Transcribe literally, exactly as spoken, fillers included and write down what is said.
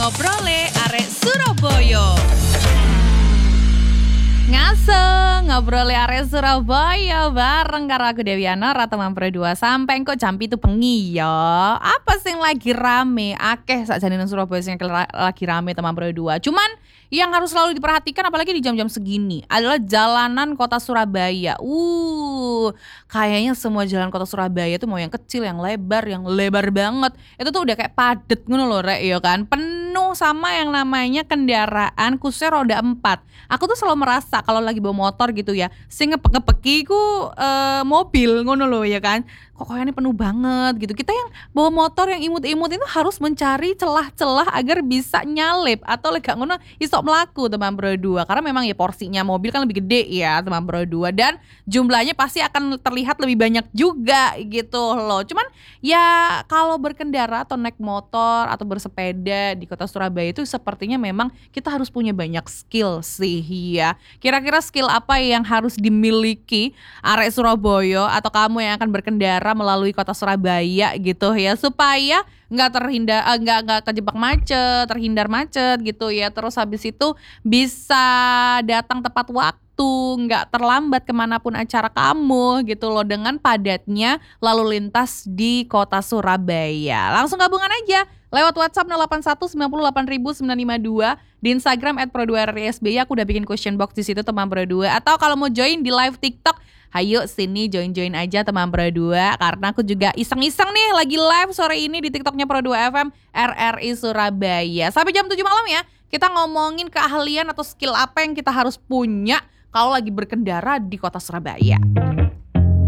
ngobrole arek Surabaya. Ngaseng ngobrole arek Surabaya bareng karo aku Dewiana Rata Mampro dua sampai kok jam itu bengi ya. Apa sing lagi rame? Akeh sakjane nang Surabaya sing lagi rame teman Mampro dua. Cuman yang harus selalu diperhatikan apalagi di jam-jam segini adalah jalanan kota Surabaya. Uh, kayaknya semua jalan kota Surabaya itu mau yang kecil, yang lebar, yang lebar banget. Itu tuh udah kayak padet ngono lho rek ya kan. Penuh sama yang namanya kendaraan khususnya roda empat. Aku tuh selalu merasa kalau lagi bawa motor gitu ya, sing ngepek-ngepeki ku uh, mobil ngono lho ya kan. Kok kayaknya penuh banget gitu. Kita yang bawa motor yang imut-imut itu harus mencari celah-celah agar bisa nyalip atau lega ngono iso melaku teman Bro dua karena memang ya porsinya mobil kan lebih gede ya teman Bro dua dan jumlahnya pasti akan terlihat lebih banyak juga gitu loh. Cuman ya kalau berkendara atau naik motor atau bersepeda di kota Surabaya itu sepertinya memang kita harus punya banyak skill sih ya. Kira-kira skill apa yang harus dimiliki arek Surabaya atau kamu yang akan berkendara melalui kota Surabaya gitu ya supaya nggak terhindar eh, nggak nggak kejebak macet, terhindar macet gitu ya. Terus habis itu bisa datang tepat waktu, nggak terlambat kemanapun acara kamu gitu loh dengan padatnya lalu lintas di kota Surabaya. Langsung gabungan aja lewat WhatsApp nol delapan satu sembilan delapan sembilan lima dua, di Instagram et pro dua r s b y aku udah bikin question box di situ teman Pro dua, atau kalau mau join di live TikTok, hayo sini join-join aja teman Pro dua karena aku juga iseng-iseng nih lagi live sore ini di TikToknya Pro dua F M R R I Surabaya. Sampai jam tujuh malam ya. Kita ngomongin keahlian atau skill apa yang kita harus punya kalau lagi berkendara di kota Surabaya.